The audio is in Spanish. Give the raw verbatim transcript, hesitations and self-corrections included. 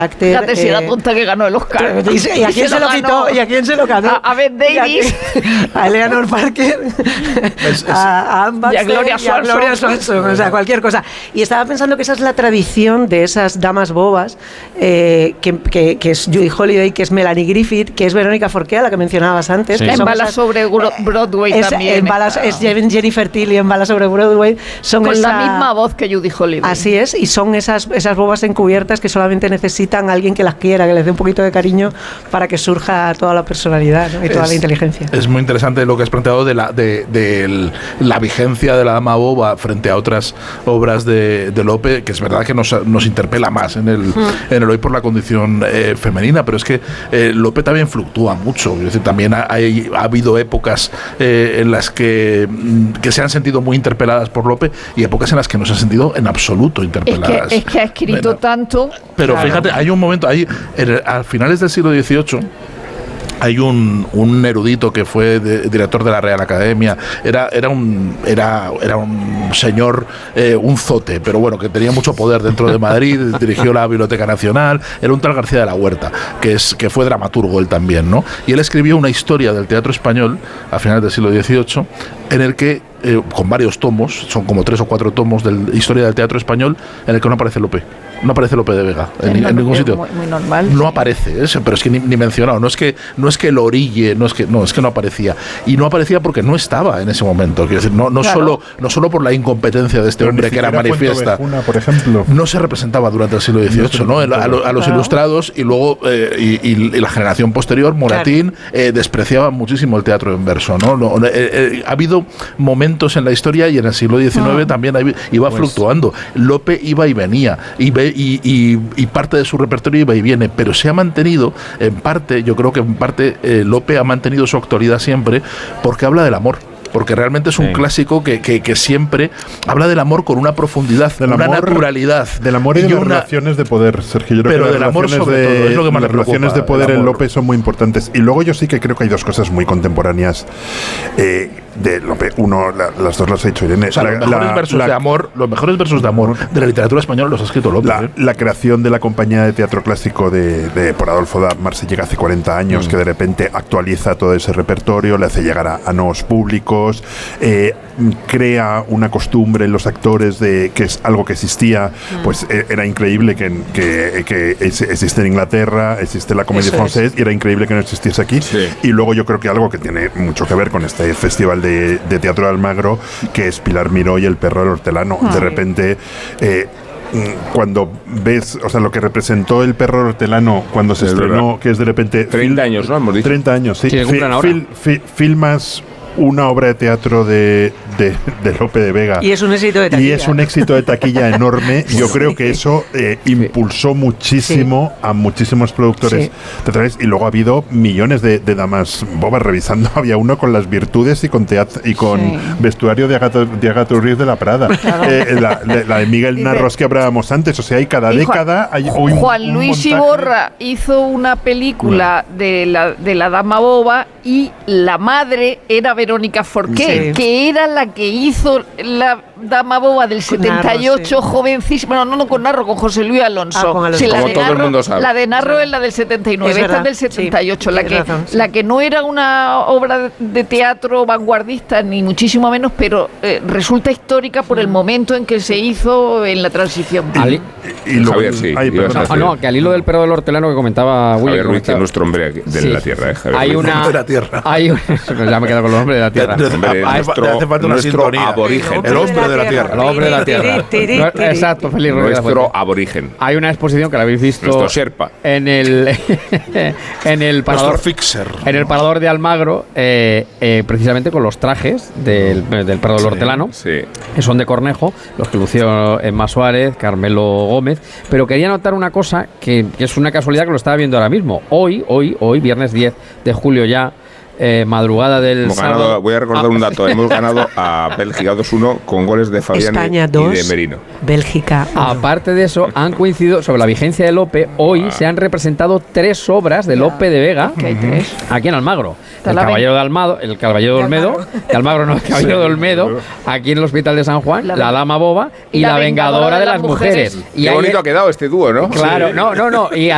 Fíjate si era tonta que ganó el Oscar. ¿Y, y a quién se, se lo quitó? ¿Y a quién se lo ganó? A, a Ben Davis. A, a Eleanor Parker. Es, es, a, a Anne Baxter. Y a Gloria Swanson. Y a Gloria Swanson. O sea, cualquier cosa. Y estaba pensando que esa es la tradición de esas damas bobas, eh, que, que, que es Judy Holliday, que es Melanie Griffith, que es Verónica Forqué, la que mencionabas antes. Sí. Que en Balas esas, sobre Broadway es, también. En balas, es Jennifer Tilly en Balas sobre Broadway. Son Con esa, la misma voz que Judy Holliday. Así es, y son esas, esas bobas encubiertas que solamente necesitan a alguien que las quiera, que les dé un poquito de cariño para que surja toda la personalidad, ¿no? Y toda es, la inteligencia. Es muy interesante lo que has planteado de la, de, de el, la vigencia de la dama boba frente a otras obras de, de Lope, que es verdad que nos, nos interpela más en el, mm. en el hoy por la condición eh, femenina, pero es que eh, Lope también fluctúa mucho. Es decir, también ha, hay, ha habido épocas eh, en las que, que se han sentido muy interpeladas por Lope y épocas en las que no se han sentido en absoluto interpeladas. Es que, es que ha escrito bueno, tanto. Pero claro. Fíjate, hay un momento, hay, en, a finales del siglo dieciocho, hay un, un erudito que fue de, director de la Real Academia, era, era, un, era, era un señor, eh, un zote, pero bueno, que tenía mucho poder dentro de Madrid, dirigió la Biblioteca Nacional, era un tal García de la Huerta, que, es, que fue dramaturgo él también, ¿no? Y él escribió una historia del teatro español a finales del siglo dieciocho, en el que, eh, con varios tomos, son como tres o cuatro tomos de la historia del teatro español, en el que no aparece Lope. No aparece Lope de Vega en, en, en ningún sitio. Muy, muy normal. No sí. aparece, ¿eh? Pero es que ni, ni mencionado. No es que no es que lo orille, no es que no es que no aparecía y no aparecía porque no estaba en ese momento. Quiero decir, no no claro. solo no solo por la incompetencia de este pero hombre que era manifiesta. Vejuna, por ejemplo. No se representaba durante el siglo dieciocho, ¿no? ¿no? A, lo, a los claro. ilustrados y luego eh, y, y, y la generación posterior, Moratín, claro. eh, despreciaba muchísimo el teatro en verso, ¿no? no eh, eh, ha habido momentos en la historia y en el siglo diecinueve ah. también iba pues. fluctuando. Lope iba y venía y ve Y, y, y parte de su repertorio iba y viene, pero se ha mantenido en parte, yo creo que en parte eh, Lope ha mantenido su actualidad siempre porque habla del amor. Porque realmente es un sí. clásico que, que, que siempre habla del amor con una profundidad, del una amor, naturalidad. Del amor y, y de las una, relaciones de poder, Sergio. Yo creo pero que del amor sobre de, todo, es lo que más las relaciones de poder en Lope son muy importantes. Y luego yo sí que creo que hay dos cosas muy contemporáneas eh, de Lope. Uno, la, las dos las ha hecho Irene. O sea, la, los mejores la, versos la, de amor, los mejores versos de amor de la literatura española los ha escrito Lope. La, ¿eh? la creación de la compañía de teatro clásico de, de por Adolfo da Marse llega hace cuarenta años, mm. que de repente actualiza todo ese repertorio, le hace llegar a, a nuevos públicos. Eh, crea una costumbre en los actores de que es algo que existía, mm. pues eh, era increíble que, que, que existe en Inglaterra, existe la Comédie Française, y era increíble que no existiese aquí. Sí. Y luego yo creo que algo que tiene mucho que ver con este festival de, de teatro de Almagro, que es Pilar Miró y El perro del hortelano. Ay. De repente eh, cuando ves, o sea, lo que representó El perro hortelano cuando se es estrenó, verdad. Que es de repente treinta años, ¿no? Hemos dicho. treinta años, sí. sí Fil, fil, fil, filmas una obra de teatro de, de, de Lope de Vega. Y es un éxito de taquilla. Y es un éxito de taquilla enorme. Yo sí. creo que eso eh, impulsó muchísimo sí. a muchísimos productores sí. teatrales. Y luego ha habido millones de, de damas bobas revisando. Había uno con las virtudes y con teatro, y con sí. vestuario de Agatha, de Agatha Ruiz de la Prada. Claro. Eh, la, la, la de Miguel Narros que hablábamos antes. O sea, hay cada década hay un, Juan un Luis Iborra hizo una película no. de, la, de la dama boba y la madre era Verónica Forqué, sí. que era la que hizo la dama boba del setenta y ocho, Narro, sí. jovencísima, no, no, no con Narro, con José Luis Alonso. Ah, con sí, Como la todo Narro, el mundo sabe. La de Narro sí. es la del setenta y nueve, es esta es del setenta y ocho, sí, la, que, razón, sí. la que no era una obra de teatro vanguardista, ni muchísimo menos, pero eh, resulta histórica por el momento en que se hizo en la transición. Ali, y, y lo, Javier, sí. Ay, no, ah, no, que al hilo del perro del hortelano que comentaba Willy. Javier Ruiz, que es nuestro hombre de sí. la tierra. Eh, Javier hay Ruiz. una... de la tierra. Hay un, ya me quedo con los hombres de la tierra. Hombre, nuestro nuestro aborigen. El hombre de la tierra. El hombre de la tierra. Exacto, Feliz Rodríguez. Nuestro aborigen. Hay una exposición que la habéis visto. Nuestro Sherpa. En el en el parador fixer. En el parador de Almagro, eh, eh, precisamente con los trajes del, del perro del hortelano, sí. que son de Cornejo, los que lució Emma Suárez, Carmelo Gómez. Pero quería notar una cosa que, que es una casualidad que lo estaba viendo ahora mismo. Hoy, hoy, hoy, viernes diez de julio ya. Eh, madrugada del hemos sábado. Ganado, voy a recordar ah, un dato. Hemos ganado a Bélgica dos uno con goles de Fabián España dos, y de Merino. Bélgica uno. Aparte de eso, han coincidido sobre la vigencia de Lope. Hoy ah. se han representado tres obras de Lope de Vega uh-huh. aquí en Almagro. El Caballero de Almagro, el Caballero de Olmedo, de Almagro no, el Caballero de Olmedo, aquí en el Hospital de San Juan, la, la Dama Boba y la, la Vengadora de las Mujeres. mujeres. Y Qué bonito ha quedado este dúo, ¿no? Claro, sí. no, no, no. Y